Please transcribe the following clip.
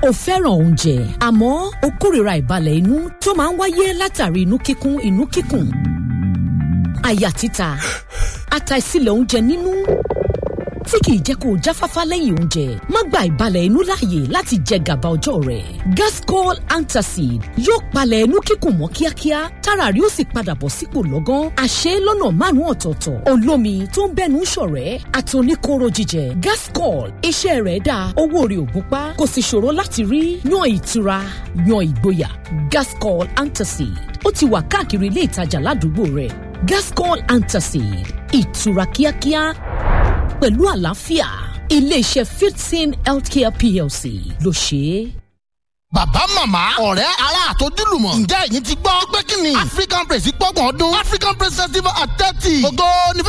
o fẹ́ràn oúnjẹ àmọ́ o kórìíra ìbalẹ̀ inú tó máa ń wáyé látàrí inú kíkùn, àyà títa, àtàìsílẹ̀ oúnjẹ nínú tí kìí jẹ́ kó o jáfáfá lẹ́yìn oúnjẹ. Má gba ìbalẹ̀ inú láàyè láti jẹ gàba ọjọ́ rẹ̀. Gascol Antacid yóò palẹ̀ inú kíkùn mọ́ kíákíá tára rí ó sì padà bọ̀ sípò lọ́gán. Àṣẹ lọ́nà 5 ọ̀tọ̀ọ̀tọ̀. Olómi tó ń bẹ́nu ṣọ̀rẹ́ àti oníkóró jíjẹ. Gascol iṣẹ́ rẹ̀ dáa, owó rẹ̀ ò gúnpá, kò sì ṣòro láti rí. Yan ìtura, yan ìgboyà. Gascol Antacid ó ti wà káàkiri ilé ìtajà ládùúgbò rẹ̀. Gascol Antacid, ìtura kíákíá pẹ̀lú àlàáfíà. Ilé-iṣẹ́ Fitsin Healthcare PLC ló ṣe é. Bàbá màmá ọ̀rẹ́ ará àtọ́júlùmọ̀ ǹjẹ́ ẹ̀yin ti gbọ́ pé kí ni African Praise pọ́gbọ̀n ọdún African Praise Festival at 30 ògo ní